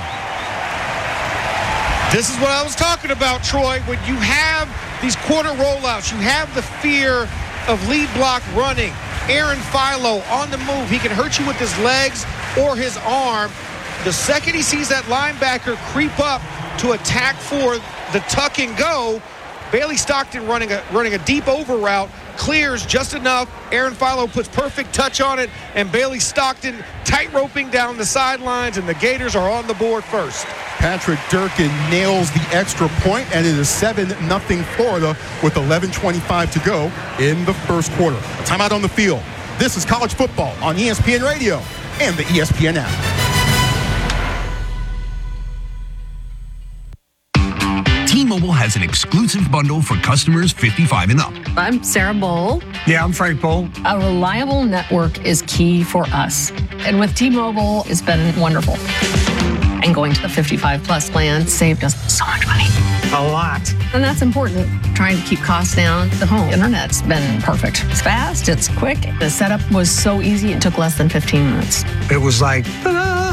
This is what I was talking about, Troy. When you have these quarter rollouts, you have the fear of lead block running. Aaron Philo on the move. He can hurt you with his legs or his arm. The second he sees that linebacker creep up to attack for the tuck and go, Bailey Stockton running a running a deep over route, clears just enough. Aaron Philo puts perfect touch on it, and Bailey Stockton tight roping down the sidelines, and the Gators are on the board first. Patrick Durkin nails the extra point, and it is seven nothing Florida with eleven twenty-five to go in the first quarter. A timeout on the field. This is college football on E S P N Radio and the E S P N app. T-Mobile has an exclusive bundle for customers fifty-five and up. I'm Sarah Bowl. Yeah, I'm Frank Bowl. A reliable network is key for us. And with T-Mobile, it's been wonderful. And going to the fifty-five plus plan saved us so much money. A lot. And that's important. Trying to keep costs down. The home internet's been perfect. It's fast, it's quick. The setup was so easy, it took less than fifteen minutes. It was like, ta-da!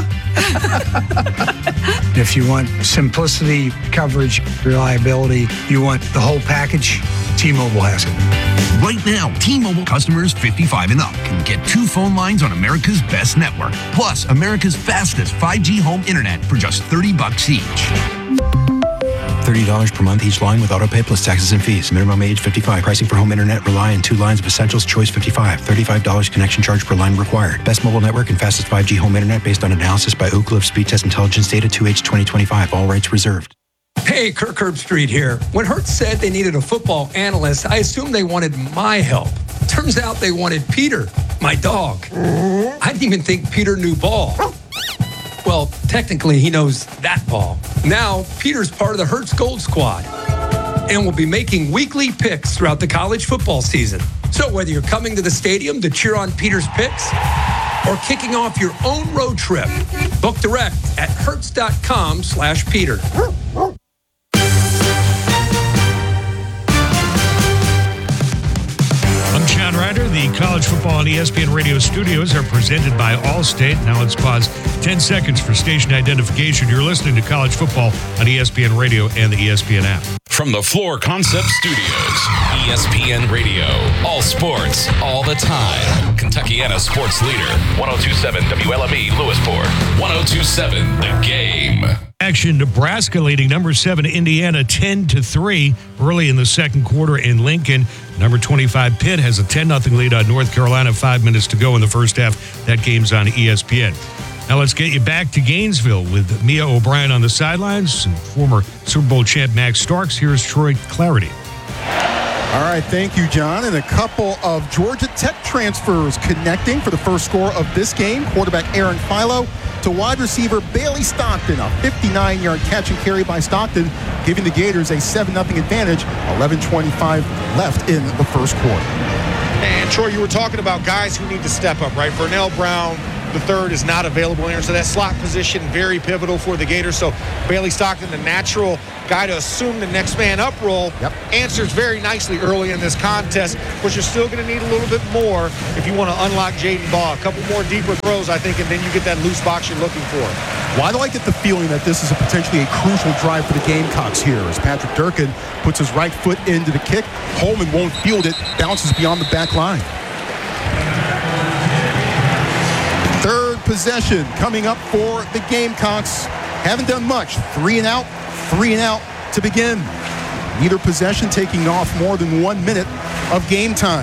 If you want simplicity, coverage, reliability, you want the whole package, T-Mobile has it. Right now, T-Mobile customers fifty-five and up can get two phone lines on America's best network, plus America's fastest five G home internet for just thirty bucks each. thirty dollars per month each line with autopay plus taxes and fees. Minimum age fifty-five. Pricing for home internet rely on two lines of Essentials Choice fifty-five. thirty-five dollars connection charge per line required. Best mobile network and fastest five G home internet based on analysis by Oak Cliff Speed Test Intelligence Data two H twenty twenty-five. All rights reserved. Hey, Kirk Herbstreit here. When Hertz said they needed a football analyst, I assumed they wanted my help. Turns out they wanted Peter, my dog. I didn't even think Peter knew ball. Well, technically, he knows that ball. Now, Peter's part of the Hertz Gold Squad and will be making weekly picks throughout the college football season. So whether you're coming to the stadium to cheer on Peter's picks or kicking off your own road trip, book direct at hertz.com slash Peter. I'm John Ryder. The College Football and E S P N Radio studios are presented by Allstate. Now let's pause ten seconds for station identification. You're listening to College Football on E S P N Radio and the E S P N app. From the Floor Concept Studios, E S P N Radio. All sports, all the time. Kentuckiana sports leader. one oh two point seven W L M E Lewisport. one oh two point seven The Game. Action, Nebraska leading number seven Indiana ten to three early in the second quarter in Lincoln. Number twenty-five Pitt has a ten nothing lead on North Carolina. Five minutes to go in the first half. That game's on E S P N. Now let's get you back to Gainesville with Mia O'Brien on the sidelines and former Super Bowl champ Max Starks. Here's Troy Clarity. All right, thank you, John. And a couple of Georgia Tech transfers connecting for the first score of this game. Quarterback Aaron Philo to wide receiver Bailey Stockton. A fifty-nine-yard catch and carry by Stockton, giving the Gators a seven nothing advantage. eleven twenty-five left in the first quarter. And Troy, you were talking about guys who need to step up, right? Vernell Brown, the third, is not available here. So that slot position, very pivotal for the Gators. So Bailey Stockton, the natural guy to assume the next man up role, yep. answers very nicely early in this contest, but you're still going to need a little bit more if you want to unlock Jaden Baugh. A couple more deeper throws, I think, and then you get that loose box you're looking for. Why do I get the feeling that this is a potentially a crucial drive for the Gamecocks here as Patrick Durkin puts his right foot into the kick. Holman won't field it, bounces beyond the back line. Third possession coming up for the Gamecocks. Haven't done much. Three and out, three and out to begin. Neither possession taking off more than one minute of game time.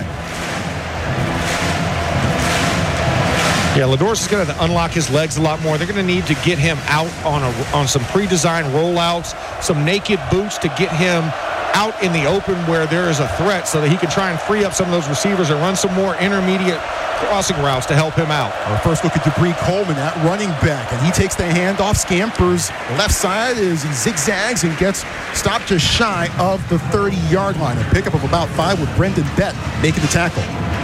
Yeah, Ladors is going to unlock his legs a lot more. They're going to need to get him out on a, on some pre-designed rollouts, some naked boots to get him out in the open where there is a threat so that he can try and free up some of those receivers and run some more intermediate crossing routes to help him out. Our first look at Dupree Coleman at running back, and he takes the handoff, scampers left side as he zigzags and gets stopped just shy of the thirty-yard line. A pickup of about five with Brendan Bett making the tackle.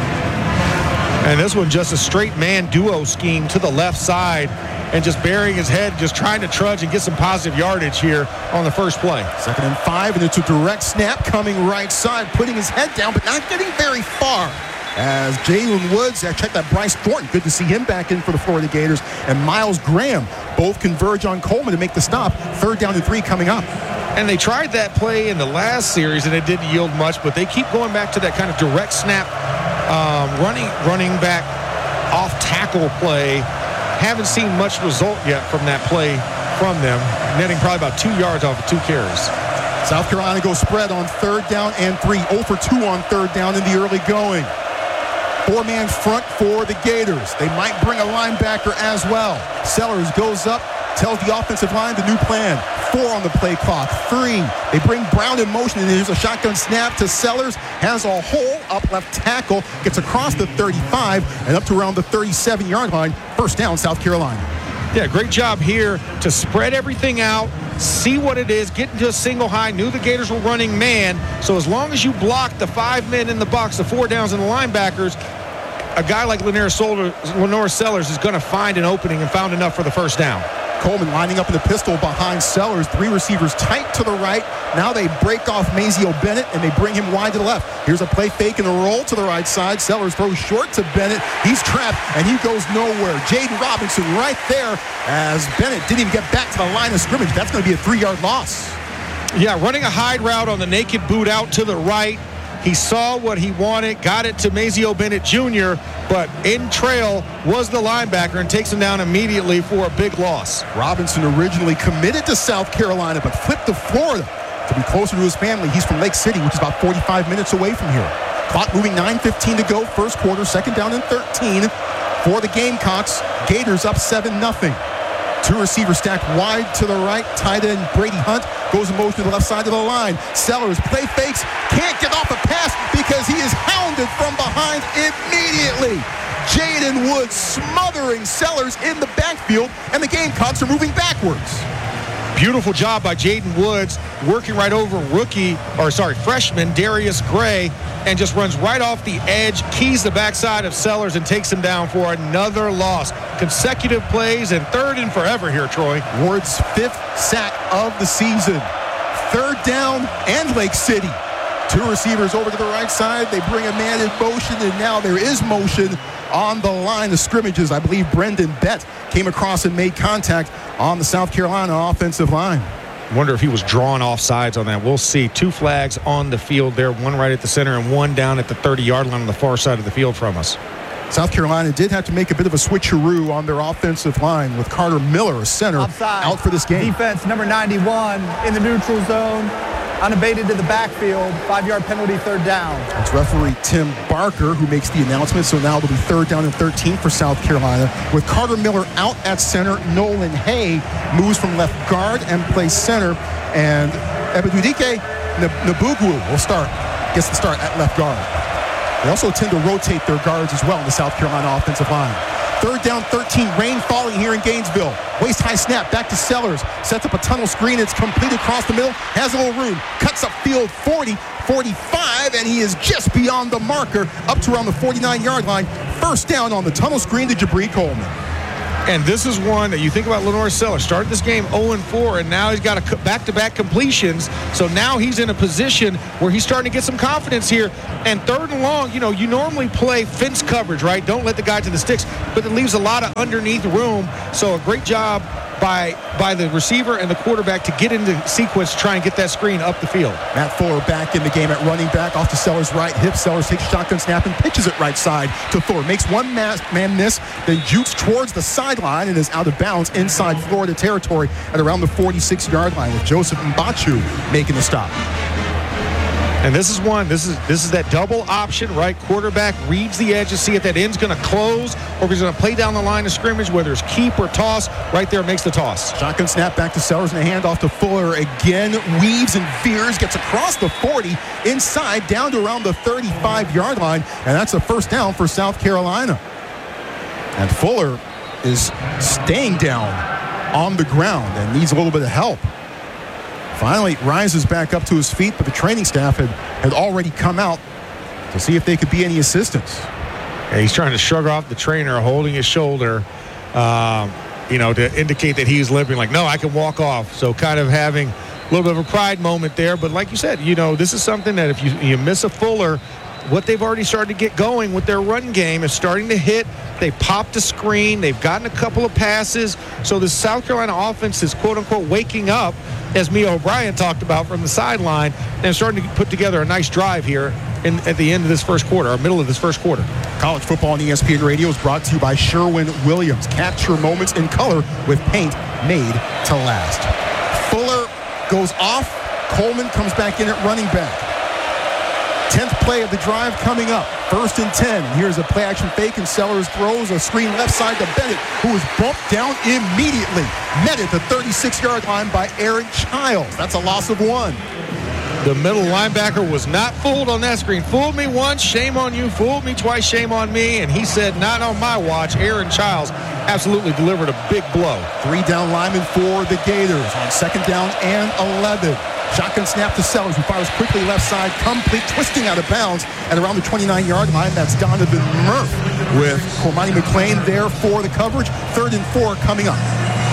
And this one just a straight man duo scheme to the left side and just burying his head, just trying to trudge and get some positive yardage here on the first play. Second and five, and it's a direct snap coming right side, putting his head down, but not getting very far. As Jalen Woods, I checked that Bryce Thornton, good to see him back in for the Florida Gators, and Miles Graham both converge on Coleman to make the stop. Third down and three coming up. And they tried that play in the last series, and it didn't yield much, but they keep going back to that kind of direct snap, um, running, running back off tackle play. Haven't seen much result yet from that play from them, netting probably about two yards off of two carries. South Carolina goes spread on third down and three. oh for two on third down in the early going. Four-man front for the Gators. They might bring a linebacker as well. Sellers goes up, tells the offensive line the new plan. Four on the play clock. Three. They bring Brown in motion, and there's a shotgun snap to Sellers. Has a hole up left tackle. Gets across the thirty-five and up to around the thirty-seven-yard line. First down, South Carolina. Yeah, great job here to spread everything out, see what it is, get into a single high. Knew the Gators were running man, so as long as you block the five men in the box, the four downs and the linebackers, a guy like Lenore Sellers is going to find an opening and found enough for the first down. Coleman lining up in the pistol behind Sellers. Three receivers tight to the right. Now they break off Mazio Bennett, and they bring him wide to the left. Here's a play fake and a roll to the right side. Sellers throws short to Bennett. He's trapped, and he goes nowhere. Jaden Robinson right there as Bennett didn't even get back to the line of scrimmage. That's going to be a three-yard loss. Yeah, running a hide route on the naked boot out to the right. He saw what he wanted, got it to Mazio Bennett Junior, but in trail was the linebacker and takes him down immediately for a big loss. Robinson originally committed to South Carolina, but flipped to Florida to be closer to his family. He's from Lake City, which is about forty-five minutes away from here. Clock moving, nine fifteen to go, first quarter, second down and thirteen for the Gamecocks. Gators up seven nothing. Two receivers stacked wide to the right. Tight end Brady Hunt goes in motion to the left side of the line. Sellers play fakes, can't get off a pass because he is hounded from behind immediately. Jaden Woods smothering Sellers in the backfield, and the Gamecocks are moving backwards. Beautiful job by Jaden Woods, working right over rookie, or sorry, freshman Darius Gray, and just runs right off the edge, keys the backside of Sellers, and takes him down for another loss. Consecutive plays and third and forever here, Troy. Ward's fifth sack of the season. Third down and Lake City. Two receivers over to the right side. They bring a man in motion, and now there is motion on the line of scrimmages. I believe Brendan Bett came across and made contact on the South Carolina offensive line. Wonder if he was drawn off sides on that. We'll see. Two flags on the field there, one right at the center and one down at the thirty-yard line on the far side of the field from us. South Carolina did have to make a bit of a switcheroo on their offensive line with Carter Miller, a center, Offside. out for this game. Defense number ninety-one in the neutral zone. unabated to the backfield, five-yard penalty, third down. It's referee Tim Barker who makes the announcement, so now it'll be third down and thirteen for South Carolina. With Carter Miller out at center, Nolan Hay moves from left guard and plays center, and Ebedudike Nabugwu will start, gets the start at left guard. They also tend to rotate their guards as well in the South Carolina offensive line. Third down, thirteen, rain falling here in Gainesville. Waist-high snap, back to Sellers. Sets up a tunnel screen, it's complete across the middle. Has a little room, cuts up field forty, forty-five, and he is just beyond the marker, up to around the forty-nine-yard line. First down on the tunnel screen to Jabri Coleman. And this is one that you think about Lenore Sellers. Started this game oh and four, and now he's got a back-to-back completions. So now he's in a position where he's starting to get some confidence here. And third and long, you know, you normally play fence coverage, right? Don't let the guy to the sticks, but it leaves a lot of underneath room. So a great job by by the receiver and the quarterback to get into sequence, try and get that screen up the field. Matt Fuller back in the game at running back, off to Sellers' right hip. Sellers takes shotgun snap and pitches it right side to Fuller. Makes one man miss, then jukes towards the sideline and is out of bounds inside Florida territory at around the forty-six-yard line, with Joseph Mbachu making the stop. And this is one, this is this is that double option, right? Quarterback reads the edge to see if that end's going to close or if he's going to play down the line of scrimmage, whether it's keep or toss. Right there makes the toss. Shotgun snap back to Sellers and a handoff to Fuller again. Weaves and veers, gets across the forty, inside, down to around the thirty-five-yard line. And that's a first down for South Carolina. And Fuller is staying down on the ground and needs a little bit of help. Finally rises back up to his feet, but the training staff had, had already come out to see if they could be any assistance. Yeah, he's trying to shrug off the trainer holding his shoulder, um, you know, to indicate that he's limping. Like, no, I can walk off. So kind of having a little bit of a pride moment there. But like you said, you know, this is something that if you, you miss a Fuller, what they've already started to get going with their run game is starting to hit. They popped a screen. They've gotten a couple of passes. So the South Carolina offense is, quote-unquote, waking up, as Mia O'Brien talked about from the sideline, and starting to put together a nice drive here in, at the end of this first quarter, or middle of this first quarter. College football on E S P N Radio is brought to you by Sherwin-Williams. Capture moments in color with paint made to last. Fuller goes off. Coleman comes back in at running back. tenth play of the drive coming up. First and ten. Here's a play action fake, and Sellers throws a screen left side to Bennett, who is bumped down immediately. Met at the thirty-six-yard line by Aaron Childs. That's a loss of one. The middle linebacker was not fooled on that screen. Fooled me once, shame on you. Fooled me twice, shame on me. And he said, not on my watch. Aaron Childs absolutely delivered a big blow. Three down linemen for the Gators on second down and eleven. Shotgun snap to Sellers, who fires quickly left side, complete, twisting out of bounds at around the twenty-nine-yard line. That's Donovan Murph with Cormani McClain there for the coverage. Third and four coming up.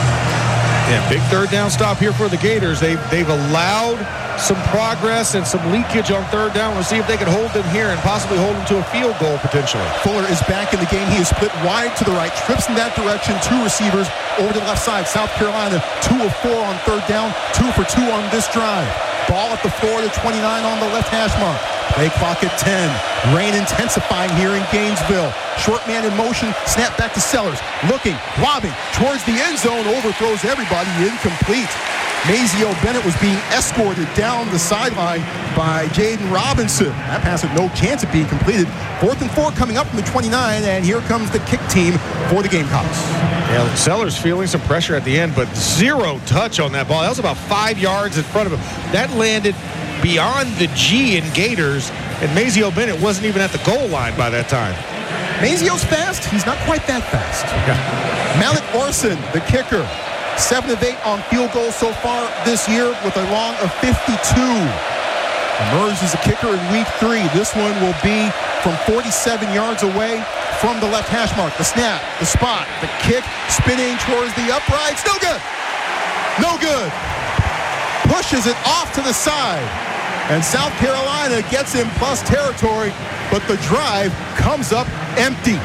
Yeah, big third down stop here for the Gators. They've, they've allowed some progress and some leakage on third down. We'll see if they can hold them here and possibly hold them to a field goal potentially. Fuller is back in the game. He is split wide to the right, trips in that direction, two receivers over to the left side. South Carolina, two of four on third down, two for two on this drive. Ball at the Florida twenty-nine on the left hash mark. Play clock at ten. Rain intensifying here in Gainesville. Short man in motion. Snap back to Sellers. Looking, lobbing towards the end zone. Overthrows everybody. Incomplete. Mazio Bennett was being escorted down the sideline by Jaden Robinson. That pass had no chance of being completed. Fourth and four coming up from the twenty-nine, and here comes the kick team for the Gamecocks. Yeah, Sellers feeling some pressure at the end, but zero touch on that ball. That was about five yards in front of him. That landed beyond the G in Gators, and Mazio Bennett wasn't even at the goal line by that time. Mazio's fast. He's not quite that fast. Yeah. Malik Orson, the kicker. Seven of eight on field goals so far this year with a long of fifty-two. Emerged as a kicker in week three. This one will be from forty-seven yards away from the left hash mark. The snap, the spot, the kick, spinning towards the uprights. No good. No good. Pushes it off to the side. And South Carolina gets in plus territory, but the drive comes up empty.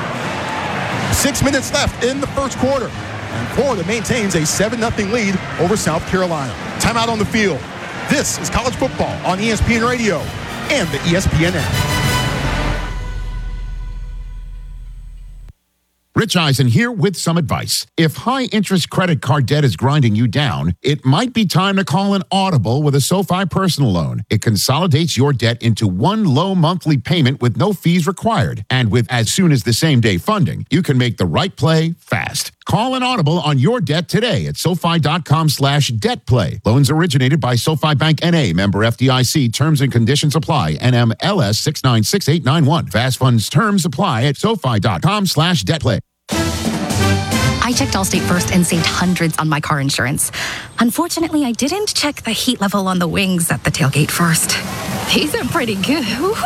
Six minutes left in the first quarter. And Florida maintains a seven nothing lead over South Carolina. Timeout on the field. This is college football on E S P N Radio and the E S P N app. Rich Eisen here with some advice. If high-interest credit card debt is grinding you down, it might be time to call an audible with a SoFi personal loan. It consolidates your debt into one low monthly payment with no fees required. And with as soon as the same day funding, you can make the right play fast. Call an audible on your debt today at SoFi.com slash debt play. Loans originated by SoFi Bank N A, member F D I C. Terms and conditions apply. N M L S six nine six eight nine one. Fast funds terms apply at SoFi.com slash debt play. I checked Allstate first and saved hundreds on my car insurance. Unfortunately, I didn't check the heat level on the wings at the tailgate first. These are pretty good.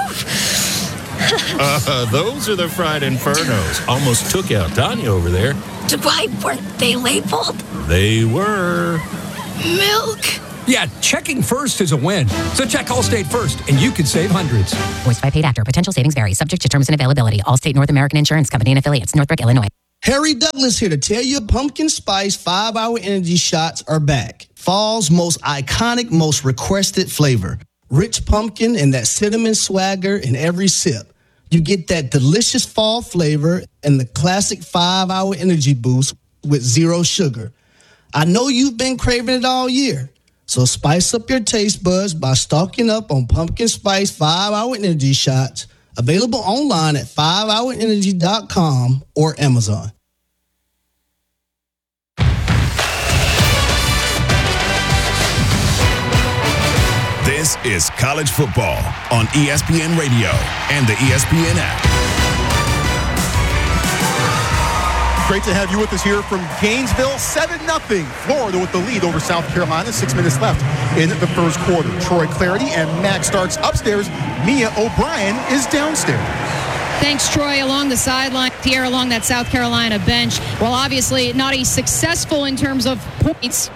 uh, those are the fried infernos. Almost took out Tanya over there. Why weren't they labeled? They were. Milk. Yeah, checking first is a win. So check Allstate first, and you could save hundreds. Voiced by paid actor. Potential savings vary. Subject to terms and availability. Allstate North American Insurance Company and affiliates. Northbrook, Illinois. Harry Douglas here to tell you pumpkin spice five-hour energy shots are back. Fall's most iconic, most requested flavor. Rich pumpkin and that cinnamon swagger in every sip. You get that delicious fall flavor and the classic five-hour energy boost with zero sugar. I know you've been craving it all year, so spice up your taste buds by stocking up on pumpkin spice five-hour energy shots, available online at five hour energy dot com or Amazon. This is college football on E S P N Radio and the E S P N app. Great to have you with us here from Gainesville. seven nothing. Florida with the lead over South Carolina. Six minutes left in the first quarter. Troy Clarity and Max Starks upstairs. Mia O'Brien is downstairs. Thanks, Troy. Along the sideline, Pierre along that South Carolina bench. Well, obviously not a successful in terms of points.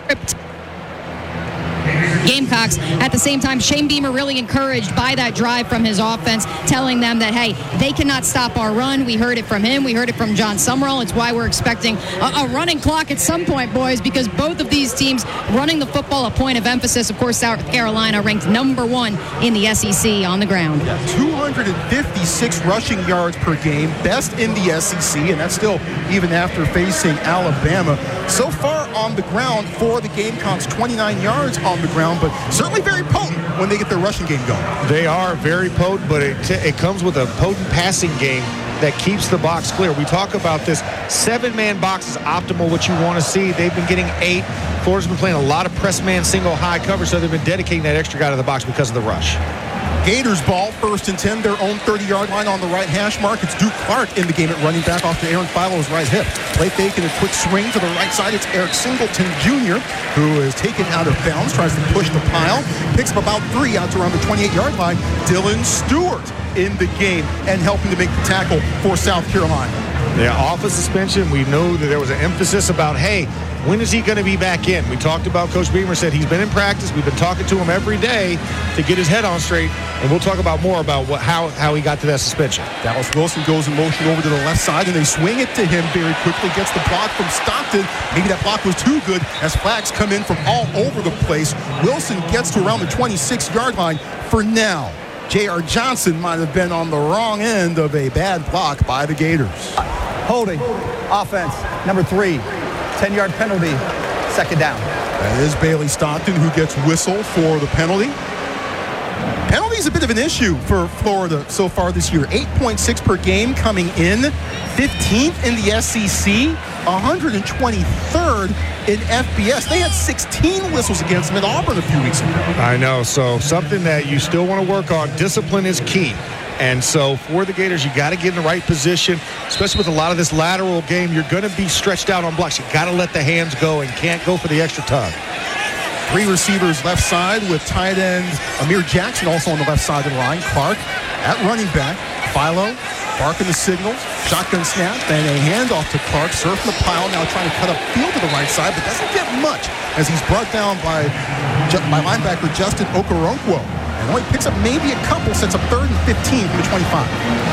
Gamecocks. At the same time, Shane Beamer really encouraged by that drive from his offense, telling them that, hey, they cannot stop our run. We heard it from him. We heard it from John Summerall. It's why we're expecting a, a running clock at some point, boys, because both of these teams running the football, a point of emphasis. Of course, South Carolina ranked number one in the S E C on the ground. two hundred fifty-six rushing yards per game, best in the S E C, and that's still even after facing Alabama. So far on the ground for the Gamecocks, twenty-nine yards on the ground, but certainly very potent when they get their rushing game going. They are very potent, but it, t- it comes with a potent passing game that keeps the box clear. We talk about this seven-man box is optimal, what you want to see. They've been getting eight. Florida's been playing a lot of press man, single high coverage, so they've been dedicating that extra guy to the box because of the rush. Gators ball, first and ten, their own thirty-yard line on the right hash mark. It's Duke Clark in the game at running back off to Aaron Philo's right hip. Play fake and a quick swing to the right side. It's Eric Singleton Junior, who is taken out of bounds, tries to push the pile, picks up about three out to around the twenty-eight-yard line. Dylan Stewart in the game and helping to make the tackle for South Carolina. Yeah, off a suspension. We know that there was an emphasis about, hey, when is he going to be back in? We talked about Coach Beamer said he's been in practice. We've been talking to him every day to get his head on straight, and we'll talk about more about what how, how he got to that suspension. Dallas Wilson goes in motion over to the left side, and they swing it to him very quickly. Gets the block from Stockton. Maybe that block was too good as flags come in from all over the place. Wilson gets to around the twenty-six-yard line for now. J R. Johnson might have been on the wrong end of a bad block by the Gators. Holding, offense, number three, ten-yard penalty, second down. That is Bailey Stockton who gets whistled for the penalty. Penalty is a bit of an issue for Florida so far this year. eight point six per game coming in, fifteenth in the S E C, one hundred twenty-third in F B S. They had sixteen whistles against them at Auburn a few weeks ago. I know, so something that you still want to work on. Discipline is key. And so for the Gators, you got to get in the right position, especially with a lot of this lateral game. You're going to be stretched out on blocks. You got to let the hands go and can't go for the extra tug. Three receivers left side with tight end Amir Jackson also on the left side of the line. Clark at running back. Philo barking the signals. Shotgun snap and a handoff to Clark. Surfing the pile now trying to cut up field to the right side, but doesn't get much as he's brought down by, by linebacker Justin Okoronkwo. And only picks up maybe a couple, sets up third and fifteen from the twenty-five.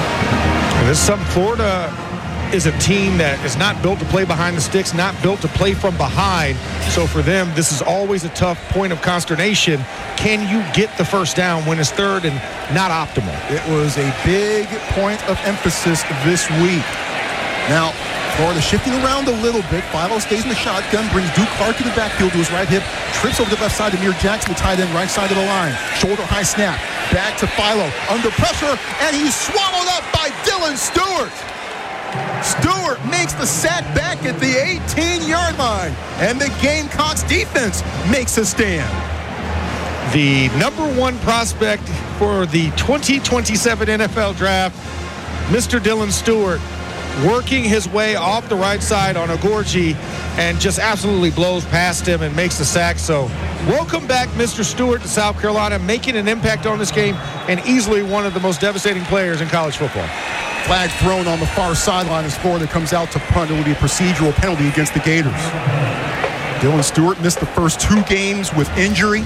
And this is something. Florida is a team that is not built to play behind the sticks, not built to play from behind. So for them, this is always a tough point of consternation. Can you get the first down when it's third and not optimal? It was a big point of emphasis this week. Now, Florida shifting around a little bit. Philo stays in the shotgun, brings Duke Clark to the backfield to his right hip, trips over the left side to Amir Jackson, the tight end, right side of the line. Shoulder high snap. Back to Philo. Under pressure, and he's swallowed up by Dylan Stewart. Stewart makes the sack back at the eighteen-yard line, and the Gamecocks defense makes a stand. The number one prospect for the twenty twenty-seven N F L Draft, Mister Dylan Stewart, working his way off the right side on Agorji and just absolutely blows past him and makes the sack. So welcome back, Mister Stewart, to South Carolina, making an impact on this game and easily one of the most devastating players in college football. Flag thrown on the far sideline as Florida comes out to punt. It will be a procedural penalty against the Gators. Dylan Stewart missed the first two games with injury.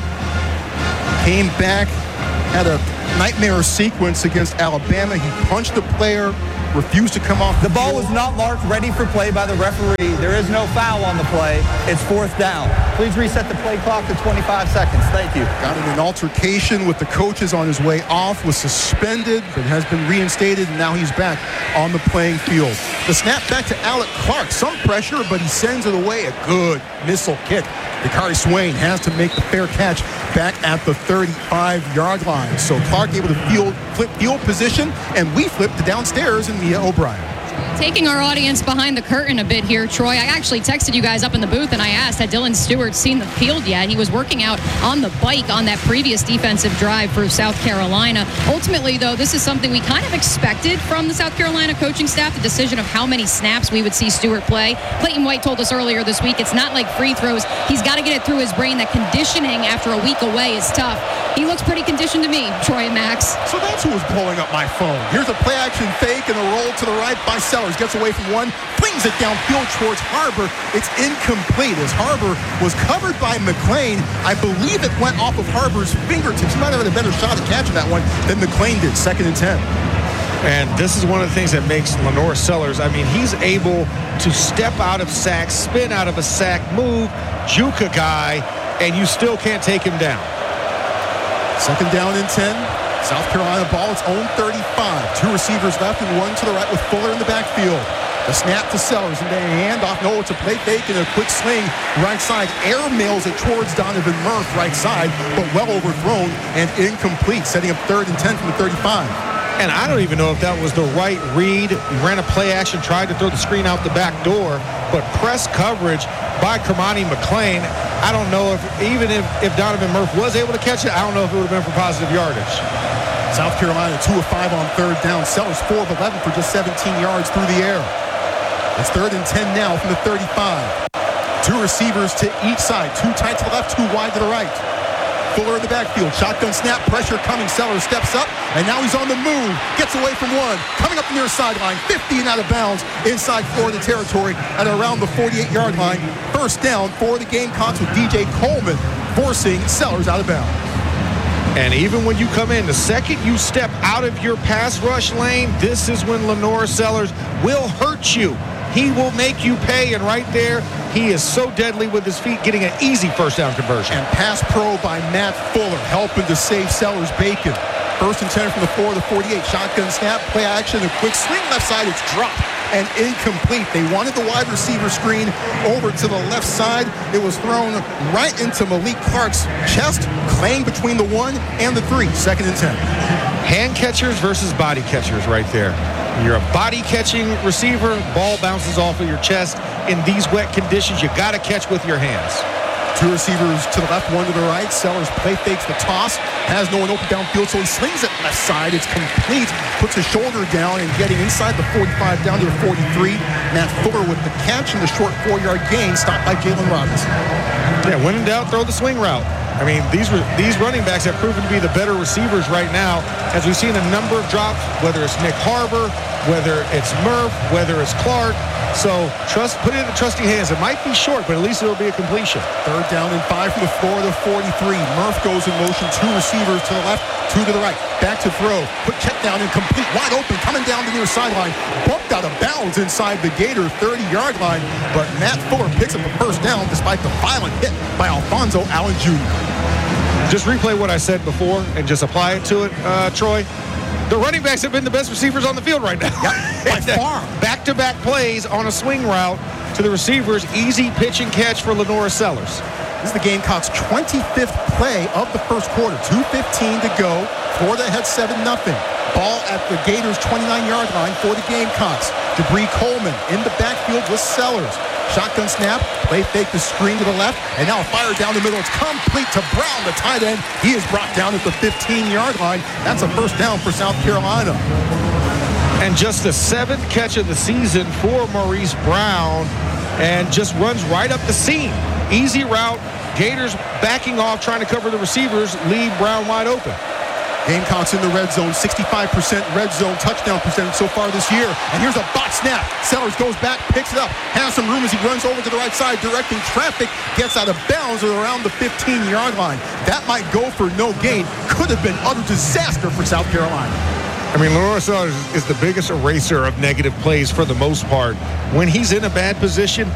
Came back, had a nightmare sequence against Alabama. He punched the player, refused to come off the The ball was not marked ready for play by the referee. There is no foul on the play. It's fourth down. Please reset the play clock to twenty-five seconds. Thank you. Got in an altercation with the coaches on his way off, was suspended, but has been reinstated, and now he's back on the playing field. The snap back to Alec Clark. Some pressure, but he sends it away. A good missile kick. Dakari Swain has to make the fair catch back at the thirty-five-yard line. So Clark able to field, flip field position, and we flip to downstairs in Mia O'Brien. Taking our audience behind the curtain a bit here, Troy. I actually texted you guys up in the booth and I asked, had Dylan Stewart seen the field yet? He was working out on the bike on that previous defensive drive for South Carolina. Ultimately, though, this is something we kind of expected from the South Carolina coaching staff, the decision of how many snaps we would see Stewart play. Clayton White told us earlier this week, it's not like free throws. He's got to get it through his brain that conditioning after a week away is tough. He looks pretty conditioned to me, Troy and Max. So that's who was blowing up my phone. Here's a play-action fake and a roll to the right by Sellers. Gets away from one, flings it downfield towards Harbor. It's incomplete as Harbor was covered by McClain. I believe it went off of Harbor's fingertips. He might have had a better shot at catching that one than McClain did. Second and ten. And this is one of the things that makes Lenore Sellers, I mean, he's able to step out of sacks, spin out of a sack, move, juke a guy, and you still can't take him down. Second down and ten. South Carolina ball, its own thirty-five. Two receivers left and one to the right with Fuller in the backfield. The snap to Sellers and then a handoff. No, it's a play fake and a quick swing. Right side, air mails it towards Donovan Murph, right side, but well overthrown and incomplete, setting up third and ten from the thirty-five. And I don't even know if that was the right read. He ran a play action, tried to throw the screen out the back door, but press coverage by Kermani McClain. I don't know if, even if, if Donovan Murph was able to catch it, I don't know if it would have been for positive yardage. South Carolina two of five on third down. Sellers four of eleven for just seventeen yards through the air. It's third and ten now from the thirty-five. Two receivers to each side. Two tight to the left, two wide to the right. Fuller in the backfield. Shotgun snap, pressure coming. Sellers steps up, and now he's on the move. Gets away from one. Coming up the near sideline, fifty and out of bounds inside Florida territory at around the forty-eight-yard line. First down for the Gamecocks with D J Coleman forcing Sellers out of bounds. And even when you come in, the second you step out of your pass rush lane, this is when Lenore Sellers will hurt you. He will make you pay, and right there, he is so deadly with his feet, getting an easy first down conversion. And pass pro by Matt Fuller, helping to save Sellers bacon. First and ten from the four to forty-eight. Shotgun snap, play action, a quick swing left side. It's dropped and incomplete. They wanted the wide receiver screen over to the left side. It was thrown right into Malik Clark's chest, claimed between the one and the three. Second and ten. Hand catchers versus body catchers right there. You're a body catching receiver, ball bounces off of your chest. In these wet conditions, you got to catch with your hands. Two receivers to the left, one to the right. Sellers play fakes the toss. Has no one open downfield, so he slings it left side. It's complete. Puts his shoulder down and getting inside the forty-five down to the forty-three. Matt Fuller with the catch and the short four-yard gain, stopped by Jalen Robinson. Yeah, when in doubt, throw the swing route. I mean, these these running backs have proven to be the better receivers right now, as we've seen a number of drops, whether it's Nick Harbor, whether it's Murph, whether it's Clark. So trust, put it in the trusty hands. It might be short, but at least it'll be a completion. Third down and five from the Florida forty-three. Murph goes in motion. Two receivers to the left, two to the right. Back to throw. Quick check down and complete. Wide open, coming down the near sideline. Bumped out of bounds inside the Gator thirty-yard line. But Matt Fuller picks up the first down despite the violent hit by Alfonso Allen Junior Just replay what I said before and just apply it to it, uh, Troy. The running backs have been the best receivers on the field right now. Yep, by far. Back-to-back plays on a swing route to the receivers. Easy pitch and catch for Lenora Sellers. This is the Gamecocks' twenty-fifth play of the first quarter. two fifteen to go. Florida had seven nothing. Ball at the Gators' twenty-nine-yard line for the Gamecocks. Debris Coleman in the backfield with Sellers. Shotgun snap, play fake the screen to the left, and now a fire down the middle. It's complete to Brown, the tight end. He is brought down at the fifteen-yard line. That's a first down for South Carolina. And just the seventh catch of the season for Maurice Brown, and just runs right up the seam. Easy route. Gators backing off, trying to cover the receivers, leave Brown wide open. Gamecocks in the red zone, sixty-five percent red zone touchdown percentage so far this year. And here's a bot snap. Sellers goes back, picks it up, has some room as he runs over to the right side, directing traffic, gets out of bounds around the fifteen-yard line. That might go for no gain. Could have been utter disaster for South Carolina. I mean, Lenora Sellers is the biggest eraser of negative plays for the most part. When he's in a bad position,